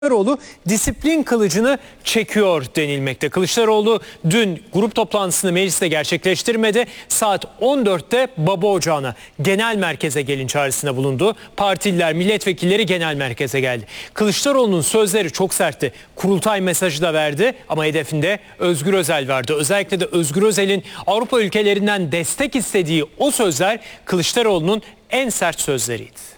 Kılıçdaroğlu disiplin kılıcını çekiyor denilmekte. Kılıçdaroğlu dün grup toplantısını mecliste gerçekleştirmedi. Saat 14'te Baba Ocağı'na genel merkeze gelin çağrısında bulundu. Partililer, milletvekilleri genel merkeze geldi. Kılıçdaroğlu'nun sözleri çok sertti. Kurultay mesajı da verdi ama hedefinde Özgür Özel vardı. Özellikle de Özgür Özel'in Avrupa ülkelerinden destek istediği o sözler Kılıçdaroğlu'nun en sert sözleriydi.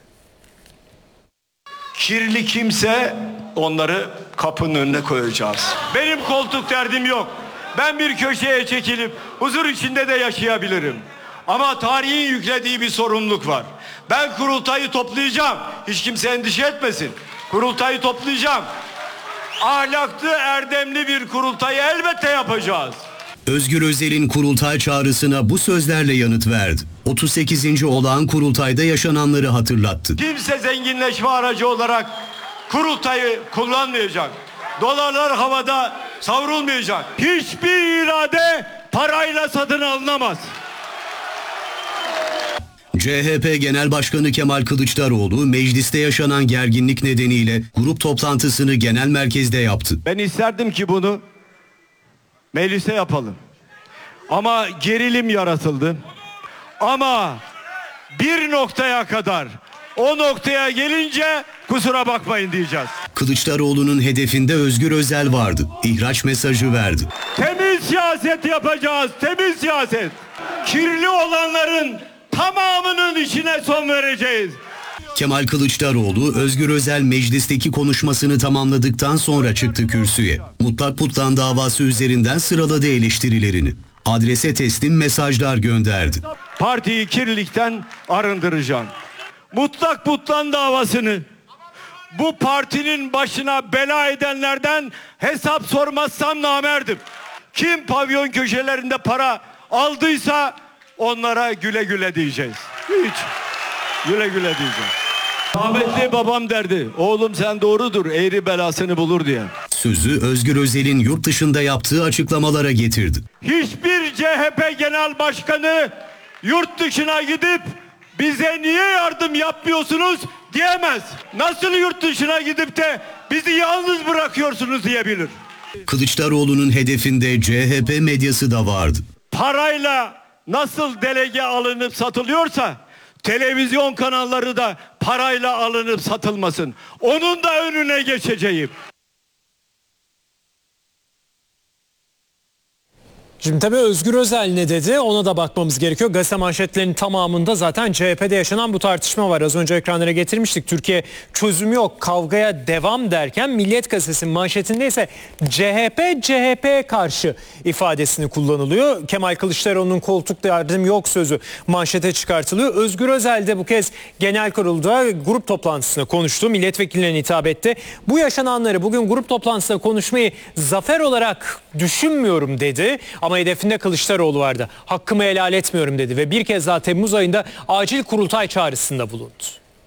Kirli kimse onları kapının önüne koyacağız. Benim koltuk derdim yok. Ben bir köşeye çekilip huzur içinde de yaşayabilirim. Ama tarihin yüklediği bir sorumluluk var. Ben kurultayı toplayacağım. Hiç kimse endişe etmesin. Kurultayı toplayacağım. Ahlaklı, erdemli bir kurultayı elbette yapacağız. Özgür Özel'in kurultay çağrısına bu sözlerle yanıt verdi. 38. olağan kurultayda yaşananları hatırlattı. Kimse zenginleşme aracı olarak kurultayı kullanmayacak. Dolarlar havada savrulmayacak. Hiçbir irade parayla satın alınamaz. CHP Genel Başkanı Kemal Kılıçdaroğlu mecliste yaşanan gerginlik nedeniyle grup toplantısını genel merkezde yaptı. Ben isterdim ki bunu meclise yapalım. Ama gerilim yaratıldı. Ama bir noktaya kadar, o noktaya gelince kusura bakmayın diyeceğiz. Kılıçdaroğlu'nun hedefinde Özgür Özel vardı. İhraç mesajı verdi. Temiz siyaset yapacağız, temiz siyaset. Kirli olanların tamamının içine son vereceğiz. Kemal Kılıçdaroğlu, Özgür Özel meclisteki konuşmasını tamamladıktan sonra çıktı kürsüye. Mutlak Putlan davası üzerinden sıraladı eleştirilerini. Adrese teslim mesajlar gönderdi. Partiyi kirlilikten arındıracağım. Mutlak Putlan davasını bu partinin başına bela edenlerden hesap sormazsam namerdim. Kim pavyon köşelerinde para aldıysa onlara güle güle diyeceğiz. Hiç güle güle diyeceğiz. Rahmetli babam derdi, oğlum sen doğrudur, eğri belasını bulur diye. Sözü Özgür Özel'in yurt dışında yaptığı açıklamalara getirdi. Hiçbir CHP genel başkanı yurt dışına gidip bize niye yardım yapmıyorsunuz diyemez. Nasıl yurt dışına gidip de bizi yalnız bırakıyorsunuz diyebilir. Kılıçdaroğlu'nun hedefinde CHP medyası da vardı. Parayla nasıl delege alınıp satılıyorsa televizyon kanalları da parayla alınıp satılmasın. Onun da önüne geçeceğim. Şimdi tabii Özgür Özel ne dedi ona da bakmamız gerekiyor. Gazete manşetlerinin tamamında zaten CHP'de yaşanan bu tartışma var. Az önce ekranlara getirmiştik. Türkiye çözümü yok, kavgaya devam derken Milliyet Gazetesi'nin manşetinde ise CHP'ye karşı ifadesini kullanılıyor. Kemal Kılıçdaroğlu'nun koltukta yardım yok sözü manşete çıkartılıyor. Özgür Özel de bu kez genel kurulda grup toplantısında konuştu. Milletvekillerine hitap etti. Bu yaşananları bugün grup toplantısında konuşmayı zafer olarak düşünmüyorum dedi. Ama hedefinde Kılıçdaroğlu vardı. Hakkımı helal etmiyorum dedi ve bir kez daha Temmuz ayında acil kurultay çağrısında bulundu.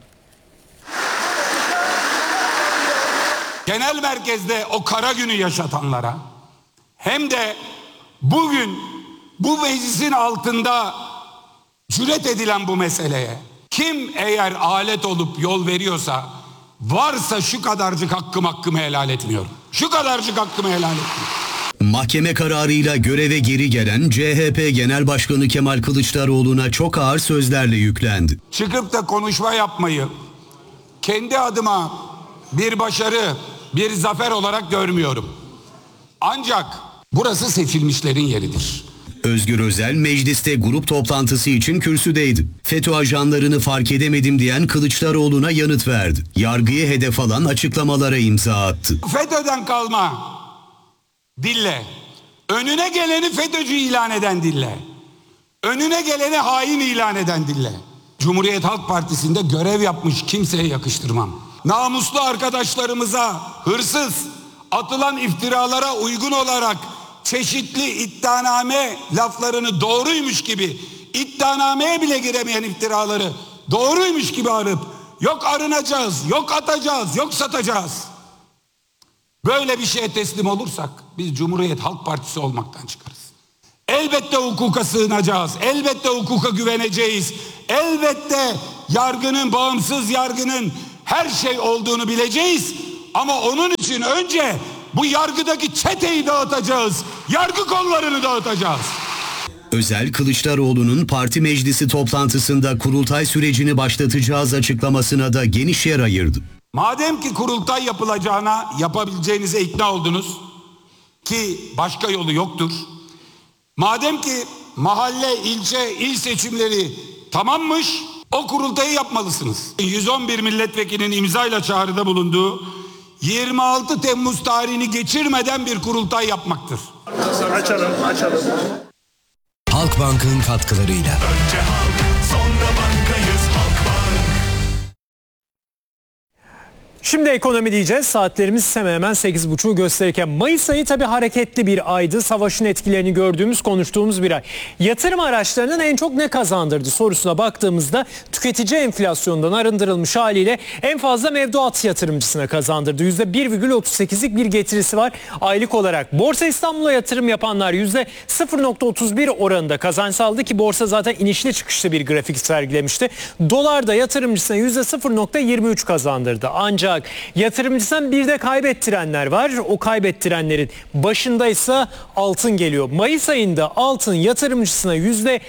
Genel merkezde o kara günü yaşatanlara hem de bugün bu meclisin altında cüret edilen bu meseleye kim eğer alet olup yol veriyorsa varsa şu kadarcık hakkımı helal etmiyorum. Şu kadarcık hakkımı helal etmiyorum. Mahkeme kararıyla göreve geri gelen CHP Genel Başkanı Kemal Kılıçdaroğlu'na çok ağır sözlerle yüklendi. Çıkıp da konuşma yapmayı kendi adıma bir başarı, bir zafer olarak görmüyorum. Ancak burası seçilmişlerin yeridir. Özgür Özel mecliste grup toplantısı için kürsüdeydi. FETÖ ajanlarını fark edemedim diyen Kılıçdaroğlu'na yanıt verdi. Yargıyı hedef alan açıklamalara imza attı. FETÖ'den kalma dille, önüne geleni FETÖ'cü ilan eden dille, önüne geleni hain ilan eden dille. Cumhuriyet Halk Partisi'nde görev yapmış kimseye yakıştırmam. Namuslu arkadaşlarımıza hırsız, atılan iftiralara uygun olarak çeşitli iddianame laflarını doğruymuş gibi, iddianameye bile giremeyen iftiraları doğruymuş gibi arıp yok arınacağız, yok atacağız, yok satacağız. Böyle bir şeye teslim olursak biz Cumhuriyet Halk Partisi olmaktan çıkarız. Elbette hukuka sığınacağız. Elbette hukuka güveneceğiz. Elbette yargının, bağımsız yargının her şey olduğunu bileceğiz. Ama onun için önce bu yargıdaki çeteyi dağıtacağız. Yargı kollarını dağıtacağız. Özel, Kılıçdaroğlu'nun parti meclisi toplantısında kurultay sürecini başlatacağız açıklamasına da geniş yer ayırdı. Madem ki kurultay yapılacağına, yapabileceğinize ikna oldunuz ki başka yolu yoktur. Madem ki mahalle, ilçe, il seçimleri tamammış, o kurultayı yapmalısınız. 111 milletvekilinin imzayla çağrıda bulunduğu 26 Temmuz tarihini geçirmeden bir kurultay yapmaktır. Açalım. Halkbank'ın katkılarıyla. Önce halk, sonra bankayız Halkbank. Şimdi ekonomi diyeceğiz. Saatlerimiz hemen 8.30'u gösterirken Mayıs ayı tabii hareketli bir aydı. Savaşın etkilerini gördüğümüz, konuştuğumuz bir ay. Yatırım araçlarının en çok ne kazandırdı sorusuna baktığımızda tüketici enflasyondan arındırılmış haliyle en fazla mevduat yatırımcısına kazandırdı. %1,38'lik bir getirisi var aylık olarak. Borsa İstanbul'a yatırım yapanlar %0,31 oranında kazanç sağladı ki borsa zaten inişli çıkışlı bir grafik sergilemişti. Dolar da yatırımcısına %0,23 kazandırdı. Ancak yatırımcısından bir de kaybettirenler var. O kaybettirenlerin başındaysa altın geliyor. Mayıs ayında altın yatırımcısına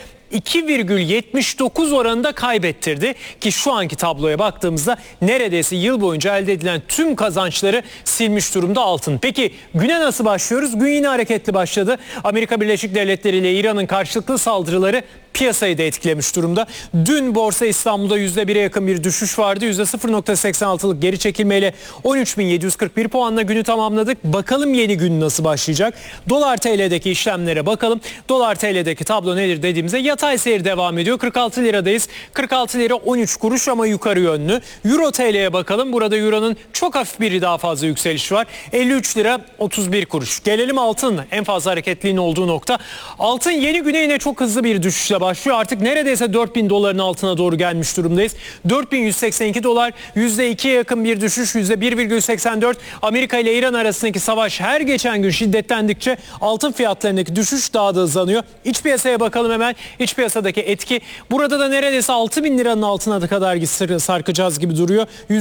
%2,79 oranında kaybettirdi ki şu anki tabloya baktığımızda neredeyse yıl boyunca elde edilen tüm kazançları silmiş durumda altın. Peki güne nasıl başlıyoruz? Gün yine hareketli başladı. Amerika Birleşik Devletleri ile İran'ın karşılıklı saldırıları piyasayı da etkilemiş durumda. Dün Borsa İstanbul'da %1'e yakın bir düşüş vardı. %0,86'lık geri çekilmeyle 13.741 puanla günü tamamladık. Bakalım yeni gün nasıl başlayacak? Dolar TL'deki işlemlere bakalım. Dolar TL'deki tablo nedir dediğimizde yatay seyir devam ediyor. 46 liradayız. 46 lira 13 kuruş ama yukarı yönlü. Euro TL'ye bakalım. Burada Euro'nun çok hafif bir daha fazla yükselişi var. 53 lira 31 kuruş. Gelelim altın. En fazla hareketliliğin olduğu nokta. Altın yeni güne yine çok hızlı bir düşüşle başlıyor. Artık neredeyse 4.000 doların altına doğru gelmiş durumdayız. 4.182 dolar, %2'ye yakın bir düşüş, %1,84. Amerika ile İran arasındaki savaş her geçen gün şiddetlendikçe altın fiyatlarındaki düşüş daha da hızlanıyor. İç piyasaya bakalım hemen. İç piyasadaki etki. Burada da neredeyse 6.000 liranın altına da kadar sarkacağız gibi duruyor.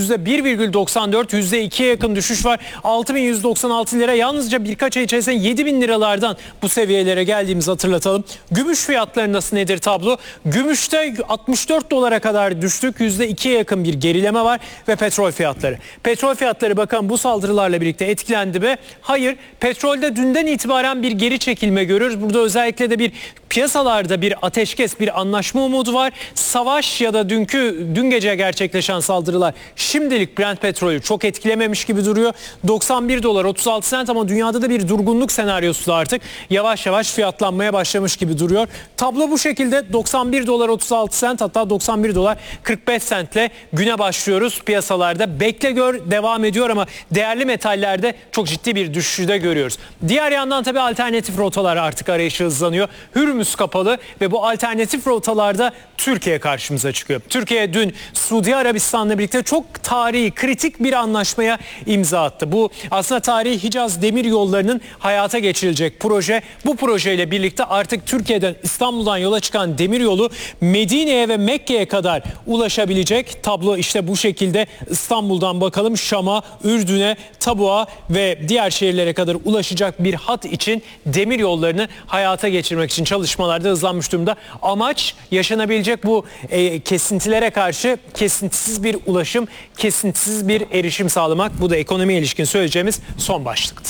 %1,94, %2'ye yakın düşüş var. 6.196 lira. Yalnızca birkaç ay içerisinde 7.000 liralardan bu seviyelere geldiğimizi hatırlatalım. Gümüş fiyatları nasıl, nedir tablo? Gümüşte 64 dolara kadar düştük. %2'ye yakın bir gerileme var ve petrol fiyatları. Petrol fiyatları bakalım bu saldırılarla birlikte etkilendi mi? Hayır. Petrolde dünden itibaren bir geri çekilme görüyoruz. Burada özellikle de bir piyasalarda bir ateşkes, bir anlaşma umudu var. Savaş ya da dün gece gerçekleşen saldırılar şimdilik Brent petrolü çok etkilememiş gibi duruyor. 91 dolar 36 sent ama dünyada da bir durgunluk senaryosu da artık yavaş yavaş fiyatlanmaya başlamış gibi duruyor. Tablo bu şekilde 91 dolar 36 sent hatta 91 dolar 45 sentle güne başlıyoruz piyasalarda. Bekle gör devam ediyor ama değerli metallerde çok ciddi bir düşüşü de görüyoruz. Diğer yandan tabii alternatif rotalar artık arayışı hızlanıyor. Hürmüz kapalı ve bu alternatif rotalarda Türkiye karşımıza çıkıyor. Türkiye dün Suudi Arabistan'la birlikte çok tarihi, kritik bir anlaşmaya imza attı. Bu aslında tarihi Hicaz Demir Yolları'nın hayata geçirilecek proje. Bu projeyle birlikte artık Türkiye'den, İstanbul'dan yola çıkan demiryolu Medine'ye ve Mekke'ye kadar ulaşabilecek. Tablo işte bu şekilde. İstanbul'dan bakalım Şam'a, Ürdün'e, Tabuk'a ve diğer şehirlere kadar ulaşacak bir hat için demir yollarını hayata geçirmek için çalışmalarda hızlanmış durumda. Amaç yaşanabilecek bu kesintilere karşı kesintisiz bir ulaşım, kesintisiz bir erişim sağlamak. Bu da ekonomiye ilişkin söyleyeceğimiz son başlıktı.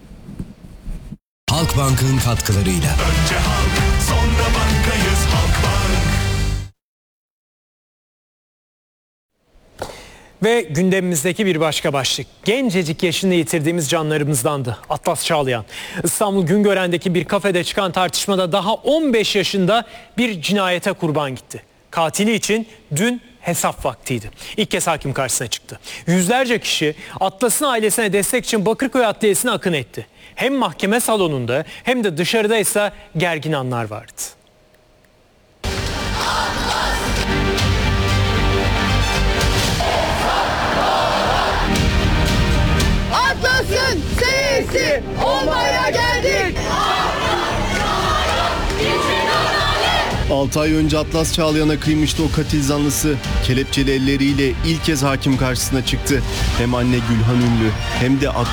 Halkbank'ın katkılarıyla. Önce halk, sonra bankayız Halkbank. Ve gündemimizdeki bir başka başlık. Gencecik yaşında yitirdiğimiz canlarımızdandı. Atlas Çağlayan. İstanbul Güngören'deki bir kafede çıkan tartışmada daha 15 yaşında bir cinayete kurban gitti. Katili için dün hesap vaktiydi. İlk kez hakim karşısına çıktı. Yüzlerce kişi Atlas'ın ailesine destek için Bakırköy Adliyesi'ne akın etti. Hem mahkeme salonunda hem de dışarıda ise gergin anlar vardı. Atlas'ın sesi olmaya geldik. 6 ay önce Atlas Çağlayan'a kıymıştı o katil zanlısı. Kelepçeli elleriyle ilk kez hakim karşısına çıktı. Hem anne Gülhan Ünlü hem de